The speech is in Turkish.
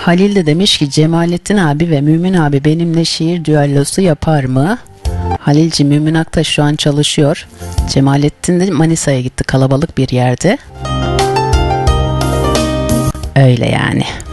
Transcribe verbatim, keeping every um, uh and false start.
Halil de demiş ki Cemalettin abi ve Mümin abi benimle şiir düellosu yapar mı? Halilci, Mümin Aktaş şu an çalışıyor. Cemalettin de Manisa'ya gitti, kalabalık bir yerde. Öyle yani.